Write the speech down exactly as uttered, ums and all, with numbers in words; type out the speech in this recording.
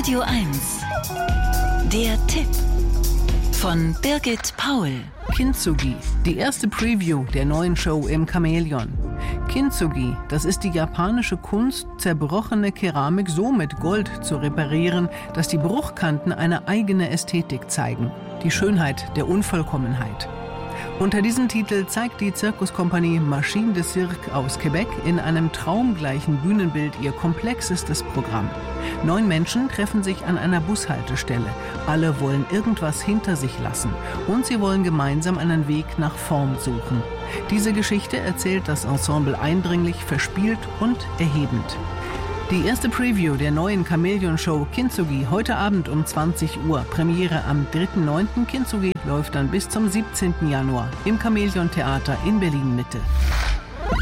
Radio eins. Der Tipp von Birgit Paul. Kintsugi, die erste Preview der neuen Show im Chamäleon. Kintsugi, das ist die japanische Kunst, zerbrochene Keramik so mit Gold zu reparieren, dass die Bruchkanten eine eigene Ästhetik zeigen. Die Schönheit der Unvollkommenheit. Unter diesem Titel zeigt die Zirkuskompanie Machine de Cirque aus Quebec in einem traumgleichen Bühnenbild ihr komplexestes Programm. Neun Menschen treffen sich an einer Bushaltestelle. Alle wollen irgendwas hinter sich lassen und sie wollen gemeinsam einen Weg nach vorn suchen. Diese Geschichte erzählt das Ensemble eindringlich, verspielt und erhebend. Die erste Preview der neuen Chamäleon-Show Kintsugi heute Abend um zwanzig Uhr. Premiere am dritten neunten Kintsugi läuft dann bis zum siebzehnten Januar im Chamäleon-Theater in Berlin-Mitte.